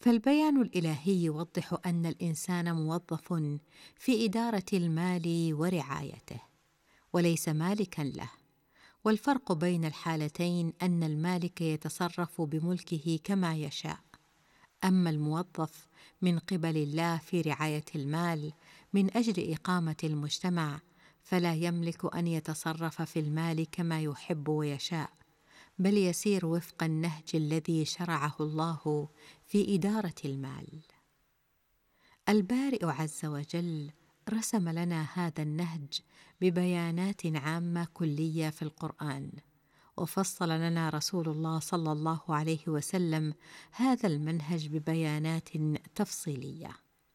فالبيان الإلهي يوضح أن الإنسان موظف في إدارة المال ورعايته، وليس مالكا له. والفرق بين الحالتين أن المالك يتصرف بملكه كما يشاء، أما الموظف من قبل الله في رعاية المال من أجل إقامة المجتمع فلا يملك أن يتصرف في المال كما يحب ويشاء، بل يسير وفق النهج الذي شرعه الله في إدارة المال. البارئ عز وجل رسم لنا هذا النهج ببيانات عامة كلية في القرآن، وفصل لنا رسول الله صلى الله عليه وسلم هذا المنهج ببيانات تفصيلية.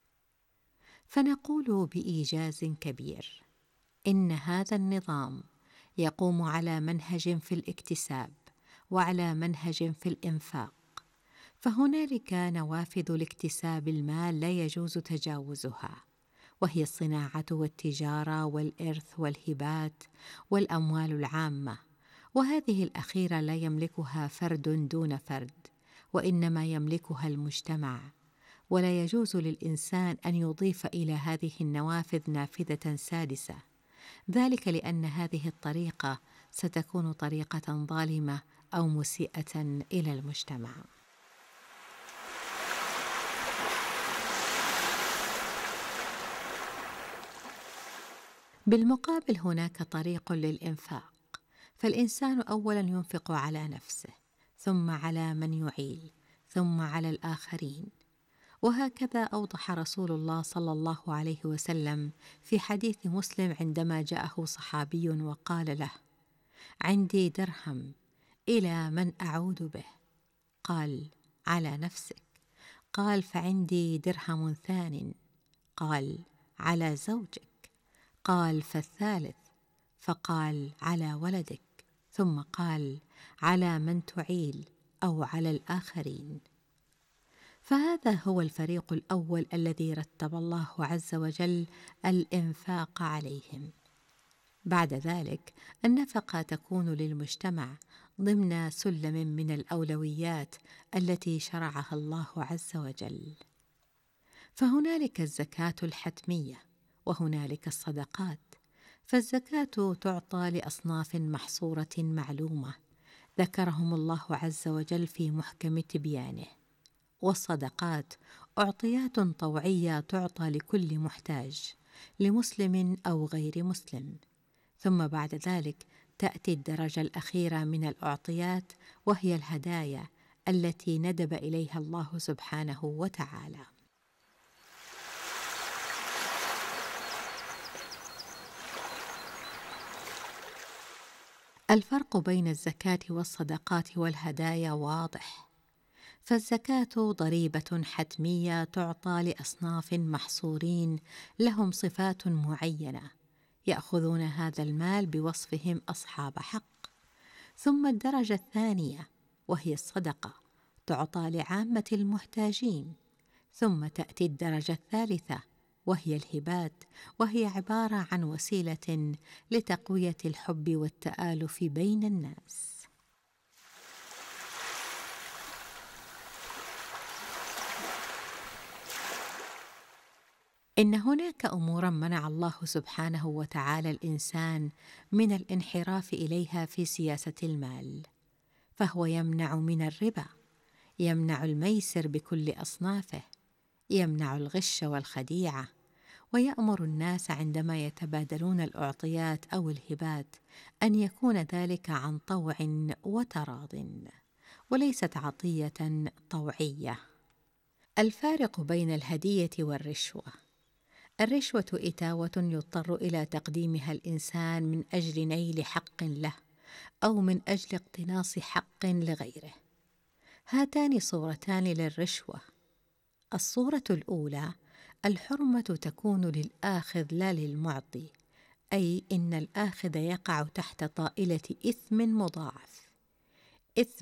فنقول بإيجاز كبير إن هذا النظام يقوم على منهج في الاكتساب وعلى منهج في الإنفاق، فهنالك نوافذ لاكتساب المال لا يجوز تجاوزها، وهي الصناعة والتجارة والإرث والهبات والأموال العامة، وهذه الأخيرة لا يملكها فرد دون فرد، وإنما يملكها المجتمع، ولا يجوز للإنسان أن يضيف إلى هذه النوافذ نافذة سادسة، ذلك لأن هذه الطريقة ستكون طريقة ظالمة أو مسيئة إلى المجتمع. بالمقابل هناك طريق للإنفاق، فالإنسان أولا ينفق على نفسه، ثم على من يعيل، ثم على الآخرين. وهكذا أوضح رسول الله صلى الله عليه وسلم في حديث مسلم عندما جاءه صحابي وقال له: عندي درهم، إلى من أعود به؟ قال: على نفسك. قال: فعندي درهم ثان. قال: على زوجك. قال: فالثالث؟ فقال: على ولدك. ثم قال: على من تعيل أو على الآخرين. فهذا هو الفريق الأول الذي رتب الله عز وجل الإنفاق عليهم. بعد ذلك النفقة تكون للمجتمع ضمن سلم من الأولويات التي شرعها الله عز وجل. فهنالك الزكاة الحتمية، وهنالك الصدقات. فالزكاة تعطى لأصناف محصورة معلومة ذكرهم الله عز وجل في محكم تبيانه، والصدقات أعطيات طوعية تعطى لكل محتاج، لمسلم أو غير مسلم. ثم بعد ذلك تأتي الدرجة الأخيرة من الأعطيات، وهي الهدايا التي ندب إليها الله سبحانه وتعالى. الفرق بين الزكاة والصدقات والهدايا واضح، فالزكاة ضريبة حتمية تعطى لأصناف محصورين لهم صفات معينة يأخذون هذا المال بوصفهم أصحاب حق. ثم الدرجة الثانية وهي الصدقة تعطى لعامة المحتاجين. ثم تأتي الدرجة الثالثة وهي الهبات، وهي عبارة عن وسيلة لتقوية الحب والتآلف بين الناس. إن هناك أمورا منع الله سبحانه وتعالى الإنسان من الانحراف إليها في سياسة المال، فهو يمنع من الربا، يمنع الميسر بكل أصنافه، يمنع الغش والخديعة، ويأمر الناس عندما يتبادلون الأعطيات أو الهبات أن يكون ذلك عن طوع وتراض، وليست عطية طوعية. الفارق بين الهدية والرشوة: الرشوة إتاوة يضطر إلى تقديمها الإنسان من أجل نيل حق له أو من أجل اقتناص حق لغيره. هاتان صورتان للرشوة: الصورة الأولى الحرمة تكون للآخذ لا للمعطي، أي إن الآخذ يقع تحت طائلة إثم مضاعف، إثم